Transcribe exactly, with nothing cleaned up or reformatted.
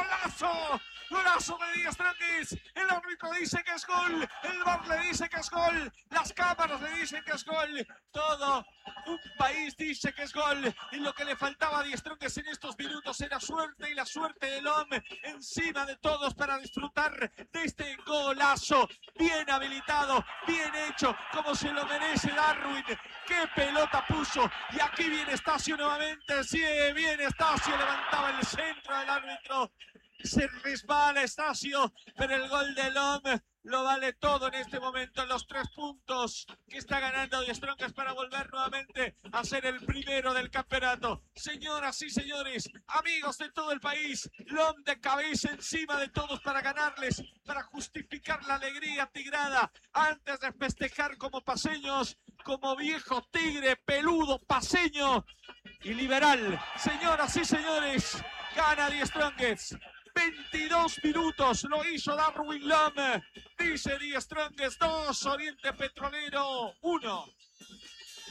¡Golazo! ¡Golazo de Die Strongest! El árbitro dice que es gol. El V A R le dice que es gol. Las cámaras le dicen que es gol. Todo un país dice que es gol. Y lo que le faltaba a Die Strongest en estos minutos era suerte. Y la suerte del hombre encima de todos para disfrutar de este golazo. Bien habilitado, bien hecho, como se lo merece Darwin. ¡Qué pelota puso! Y aquí viene Estacio nuevamente. Sí, viene Estacio. Levantaba el centro del árbitro. Se resbala Estacio, pero el gol del hombre lo vale todo en este momento. Los tres puntos que está ganando Die Strongest para volver nuevamente a ser el primero del campeonato. Señoras y señores, amigos de todo el país, Lom de cabeza encima de todos para ganarles, para justificar la alegría tigrada antes de festejar como paseños, como viejo tigre peludo paseño y liberal. Señoras y señores, gana Die Strongest. veintidós minutos lo hizo Darwin Lom. Dice Die Strongest dos, Oriente Petrolero uno.